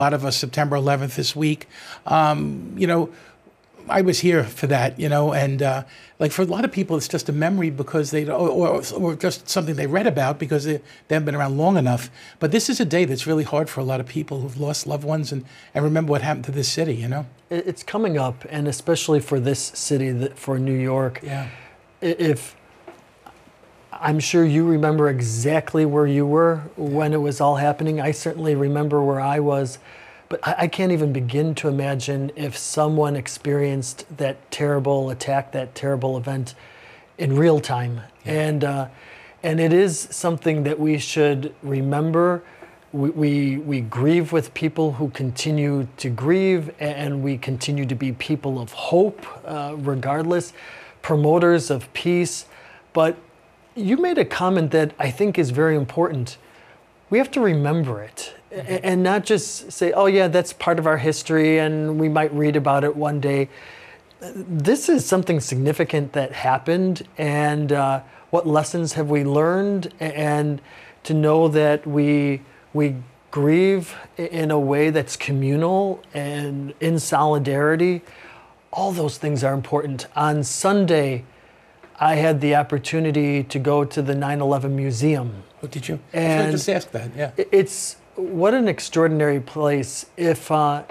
A lot of us September 11th this week. You know, I was here for that, you know, and like for a lot of people, it's just a memory because or just something they read about because they haven't been around long enough. But this is a day that's really hard for a lot of people who've lost loved ones and remember what happened to this city, you know? It's coming up, and especially for this city, for New York. Yeah. If I'm sure you remember exactly where you were when it was all happening. I certainly remember where I was, but I can't even begin to imagine if someone experienced that terrible attack, that terrible event in real time. Yeah. And it is something that we should remember. We grieve with people who continue to grieve, and we continue to be people of hope, regardless, promoters of peace. But you made a comment that I think is very important. We have to remember it and not just say, oh yeah, that's part of our history and we might read about it one day. This is something significant that happened, and what lessons have we learned, and to know that we grieve in a way that's communal and in solidarity. All those things are important. On Sunday, I had the opportunity to go to the 9/11 Museum. Oh, did you? And I just asked that, yeah. It's what an extraordinary place. If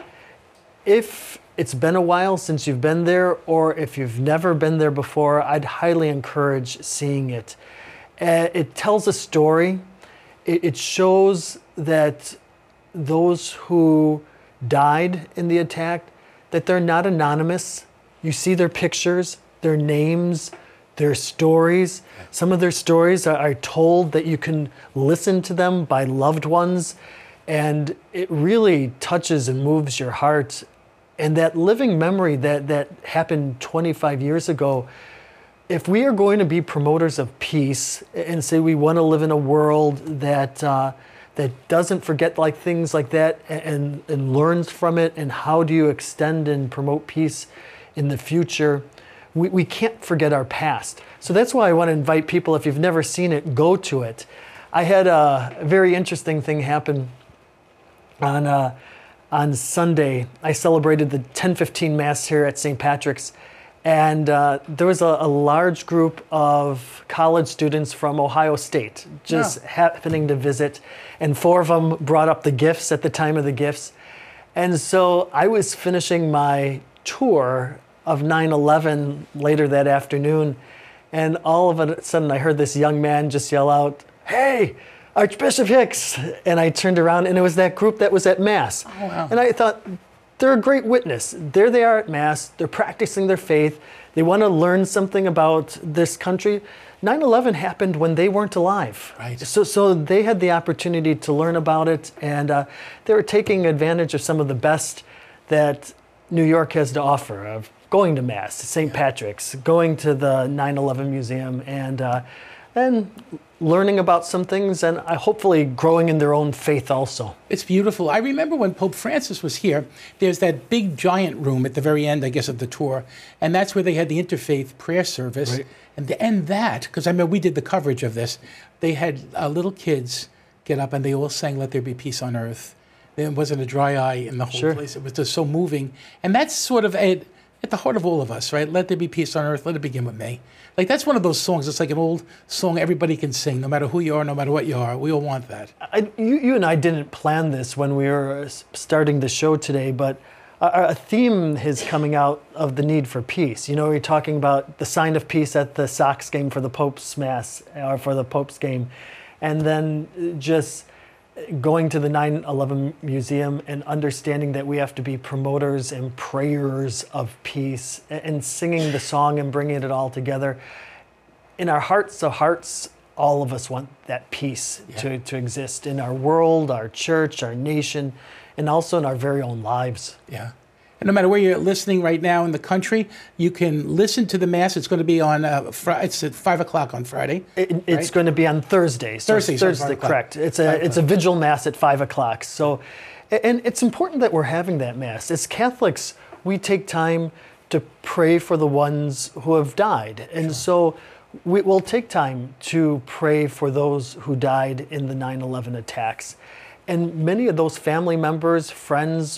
it's been a while since you've been there, or if you've never been there before, I'd highly encourage seeing it. It tells a story. It shows that those who died in the attack, that they're not anonymous. You see their pictures, their names, their stories. Some of their stories are told that you can listen to them by loved ones, and it really touches and moves your heart. And that living memory that happened 25 years ago, if we are going to be promoters of peace and say we want to live in a world that doesn't forget like things like that and learns from it, and how do you extend and promote peace in the future, we can't forget our past. So that's why I want to invite people, if you've never seen it, go to it. I had a very interesting thing happen on Sunday. I celebrated the 10:15 Mass here at St. Patrick's, and there was a large group of college students from Ohio State just happening to visit, and 4 of them brought up the gifts at the time of the gifts. And so I was finishing my tour of 9/11 later that afternoon, and all of a sudden I heard this young man just yell out, "Hey, Archbishop Hicks!" And I turned around, and it was that group that was at Mass. Oh, wow. And I thought, they're a great witness. There they are at Mass. They're practicing their faith. They want to learn something about this country. 9/11 happened when they weren't alive. Right. So they had the opportunity to learn about it, and they were taking advantage of some of the best that New York has to offer, of going to Mass, St. Patrick's, going to the 9/11 Museum, and learning about some things, and hopefully growing in their own faith also. It's beautiful. I remember when Pope Francis was here, there's that big giant room at the very end, I guess, of the tour, and that's where they had the interfaith prayer service. Right. And to end that, because I remember we did the coverage of this, they had little kids get up and they all sang "Let There Be Peace on Earth." There wasn't a dry eye in the whole place. It was just so moving. And that's sort of at the heart of all of us, right? Let there be peace on earth, let it begin with me. Like, that's one of those songs. It's like an old song everybody can sing, no matter who you are, no matter what you are. We all want that. You and I didn't plan this when we were starting the show today, but a theme is coming out of the need for peace. You know, we're talking about the sign of peace at the Sox game for the Pope's Mass, or for the Pope's game. And then just going to the 9/11 Museum and understanding that we have to be promoters and prayers of peace, and singing the song and bringing it all together. In our hearts of hearts, all of us want that peace to exist in our world, our church, our nation, and also in our very own lives. Yeah. And no matter where you're listening right now in the country, you can listen to the Mass. It's going to be on, it's at 5 o'clock on Friday. It's going to be on Thursday. So Thursday, correct. It's a vigil Mass at 5 o'clock. So, and it's important that we're having that Mass. As Catholics, we take time to pray for the ones who have died. And so we'll take time to pray for those who died in the 9/11 attacks. And many of those family members, friends,